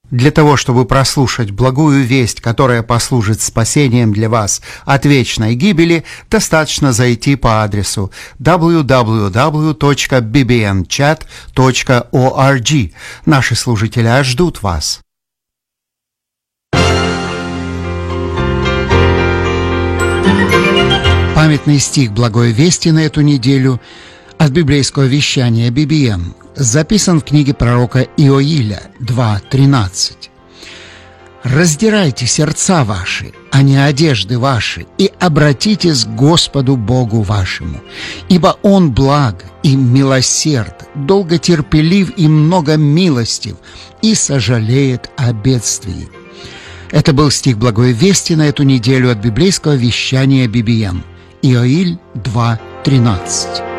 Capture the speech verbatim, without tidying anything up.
Для того, чтобы прослушать благую весть, которая послужит спасением для вас от вечной гибели, достаточно зайти по адресу дабл ю дабл ю дабл ю точка би би эн чат точка орг. Наши служители ждут вас. Памятный стих благой вести на эту неделю от библейского вещания би би эн записан в книге пророка Иоиля два тринадцать. «Раздирайте сердца ваши, а не одежды ваши, и обратитесь к Господу Богу вашему, ибо Он благ и милосерд, долготерпелив и много милостив, и сожалеет о бедствии». Это был стих благой вести на эту неделю от библейского вещания би би эн. Иоиль два тринадцать.